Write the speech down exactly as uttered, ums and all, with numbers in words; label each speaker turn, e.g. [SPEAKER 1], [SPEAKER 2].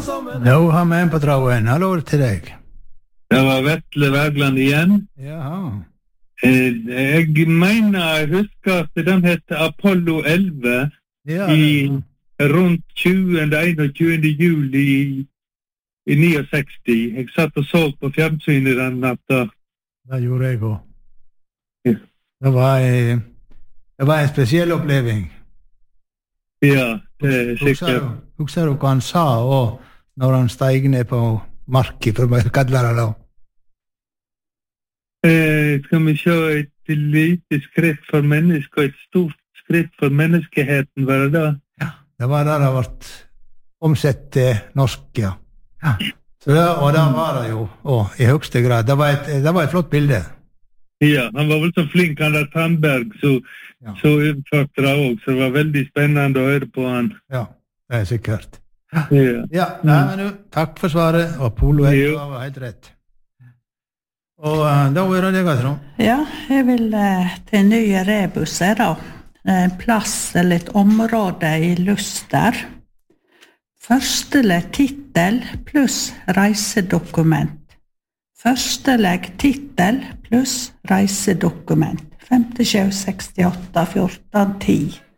[SPEAKER 1] Nå har vi en på tråden. Hallo til deg.
[SPEAKER 2] Det var Vetle Wergeland igjen.
[SPEAKER 1] Jaha.
[SPEAKER 2] Eh, Jeg mener, jeg husker at den heter Apollo elleve
[SPEAKER 1] Ja,
[SPEAKER 2] i
[SPEAKER 1] det-
[SPEAKER 2] rundt tjuende, einogtjuende juli i, i sekstini. Jeg satt og så på fjernsynet den natta.
[SPEAKER 1] det gjorde jeg også.
[SPEAKER 2] Ja.
[SPEAKER 1] Det var, eh, det var en spesiell oppleving.
[SPEAKER 2] Ja, det er
[SPEAKER 1] Husker
[SPEAKER 2] sikkert.
[SPEAKER 1] du, husker du hva han sa også, når han steg ned på marken, for å kalle det da?
[SPEAKER 2] Eh, skal vi se et lite skritt for mennesker og et stort skritt for menneskeheten, var det da?
[SPEAKER 1] Det var det det ble omsett til norsk, ja. ja. Så det, og det var det jo, og i høyeste grad. Det var et, det var et flott bilde.
[SPEAKER 2] Ja, han var vel så flink, han der Tandberg, så,
[SPEAKER 1] Ja.
[SPEAKER 2] så utførte det også, så det var veldig spennende å høre på han.
[SPEAKER 1] Ja, det er sikkert.
[SPEAKER 2] Ja.
[SPEAKER 1] Ja, nei, men du, takk for svaret, og Polo
[SPEAKER 2] Jo.
[SPEAKER 1] var helt rett. Og uh, da er det deg, Trond.
[SPEAKER 3] Ja, jeg vil eh, til nye rebusser da. En plass eller et område i Luster. Første legg titel pluss reisedokument. Første legg titel pluss reisedokument. femtisju sekstiåtte fjorten ti.